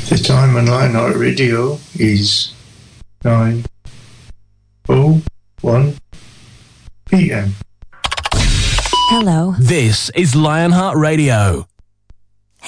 The time on Lionheart Radio is 9:01 p.m. Hello. This is Lionheart Radio.